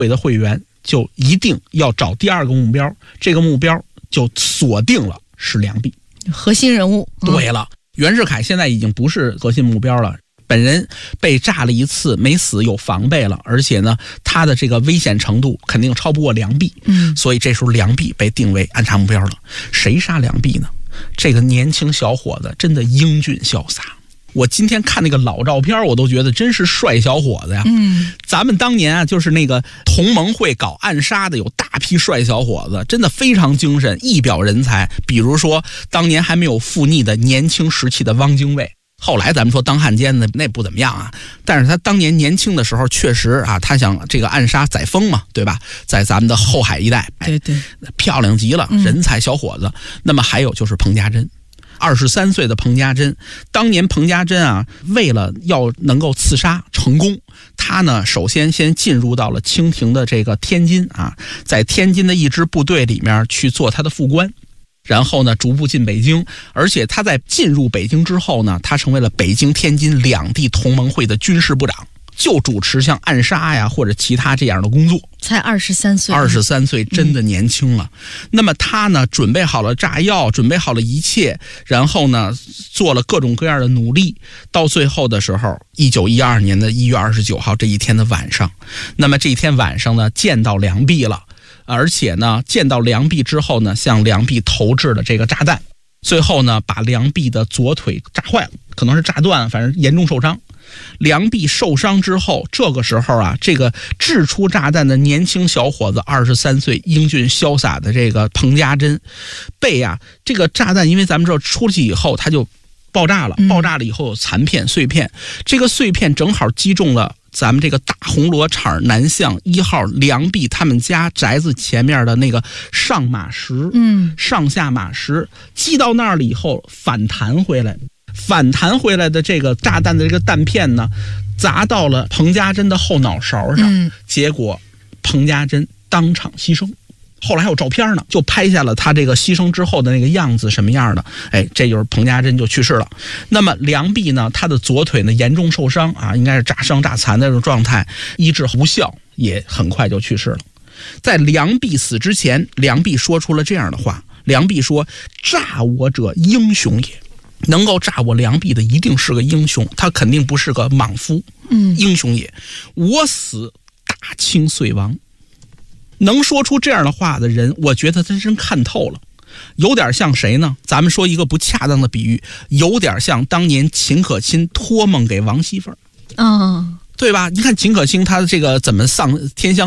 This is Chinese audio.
会的会员就一定要找第二个目标，这个目标就锁定了是梁璧， 核心人物。 对了，袁世凯现在已经不是核心目标了。本人被炸了一次没死，有防备了，而且呢，他的这个危险程度肯定超不过梁璧，所以这时候梁璧被定为暗杀目标了。谁杀梁璧呢？这个年轻小伙子真的英俊潇洒。我今天看那个老照片，我都觉得真是帅小伙子呀。咱们当年啊，就是那个同盟会搞暗杀的，有大批帅小伙子，真的非常精神，一表人才。比如说，当年还没有复逆的年轻时期的汪精卫。后来咱们说当汉奸的那不怎么样啊，但是他当年年轻的时候确实啊，他想这个暗杀载沣嘛，对吧？在咱们的后海一带， 对， 漂亮极了，人才小伙子。那么还有就是彭家珍，23岁的彭家珍，当年彭家珍啊，为了要能够刺杀成功，他呢首先进入到了清廷的这个天津啊，在天津的一支部队里面去做他的副官。然后呢，逐步进北京，而且他在进入北京之后呢，他成为了北京、天津两地同盟会的军事部长，就主持像暗杀呀或者其他这样的工作。 才23岁 ，23岁真的年轻了。那么他呢，准备好了炸药，准备好了一切，然后呢，做了各种各样的努力。到最后的时候，1912年的1月29号这一天的晚上，那么这一天晚上呢，见到梁璧了。而且呢，见到梁璧之后呢，向梁璧投掷了这个炸弹，最后呢，把梁璧的左腿炸坏了，可能是炸断，反正严重受伤。梁璧受伤之后，这个时候啊，这个掷出炸弹的年轻小伙子，23岁英俊潇洒的这个彭家珍，被啊这个炸弹，因为咱们知道出去以后，他就爆炸了，爆炸了以后有残片碎片，这个碎片正好击中了咱们这个大红螺场南巷1号梁璧他们家宅子前面的那个上马石，上下马石，击到那儿了以后反弹回来的这个炸弹的这个弹片呢，砸到了彭家珍的后脑勺上，结果彭家珍当场牺牲。后来还有照片呢，就拍下了他这个牺牲之后的那个样子什么样的，这就是彭家珍就去世了。那么梁璧呢，他的左腿呢严重受伤啊，应该是炸伤炸残的这种状态，医治无效，也很快就去世了。在梁璧死之前，梁璧说出了这样的话，梁璧说：“炸我者英雄也。”能够炸我梁璧的一定是个英雄，他肯定不是个莽夫，英雄也。我死，大清遂亡。能说出这样的话的人，我觉得他真看透了，有点像谁呢？咱们说一个不恰当的比喻，有点像当年秦可卿托梦给王熙凤，对吧？你看秦可卿他这个怎么丧天香